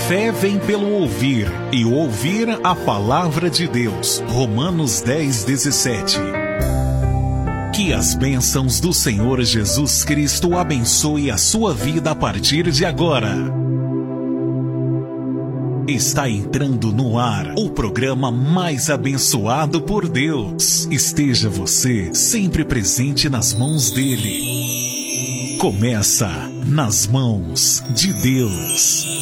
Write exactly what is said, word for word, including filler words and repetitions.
fé vem pelo ouvir, e o ouvir a palavra de Deus. Romanos dez, dezessete. Que as bênçãos do Senhor Jesus Cristo abençoe a sua vida a partir de agora. Está entrando no ar o programa mais abençoado por Deus. Esteja você sempre presente nas mãos dele. Começa Nas Mãos de Deus.